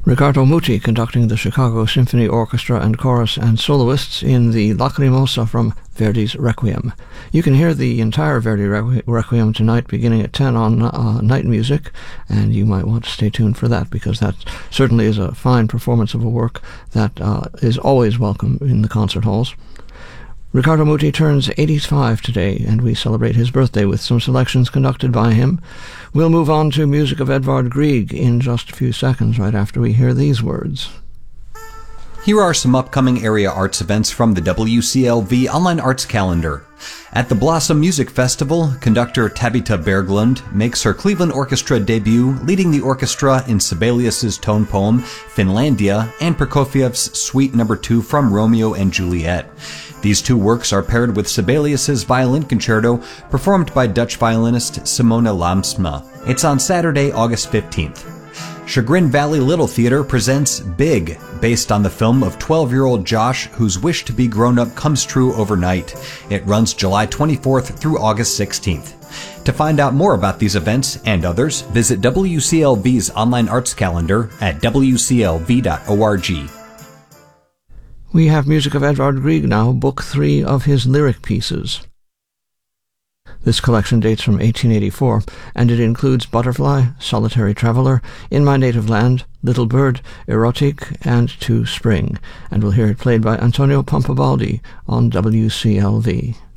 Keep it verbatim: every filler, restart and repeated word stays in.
Riccardo Muti conducting the Chicago Symphony Orchestra and Chorus and soloists in the Lacrimosa from Verdi's Requiem. You can hear the entire Verdi Requiem tonight beginning at ten on uh, Night Music, and you might want to stay tuned for that because that certainly is a fine performance of a work that uh, is always welcome in the concert halls. Riccardo Muti turns eighty-five today, and we celebrate his birthday with some selections conducted by him. We'll move on to music of Edvard Grieg in just a few seconds, right after we hear these words. Here are some upcoming area arts events from the W C L V Online Arts Calendar. At the Blossom Music Festival, conductor Tabita Berglund makes her Cleveland Orchestra debut, leading the orchestra in Sibelius's tone poem, Finlandia, and Prokofiev's Suite Number two from Romeo and Juliet. These two works are paired with Sibelius's Violin Concerto, performed by Dutch violinist Simona Lamsma. It's on Saturday, August fifteenth. Chagrin Valley Little Theater presents Big, based on the film of twelve-year-old Josh, whose wish to be grown up comes true overnight. It runs July twenty-fourth through August sixteenth. To find out more about these events and others, visit W C L V's online arts calendar at w c l v dot org. We have music of Edvard Grieg now, book three of his lyric pieces. This collection dates from eighteen eighty-four, and it includes Butterfly, Solitary Traveler, In My Native Land, Little Bird, Erotic, and To Spring, and we'll hear it played by Antonio Pampabaldi on W C L V.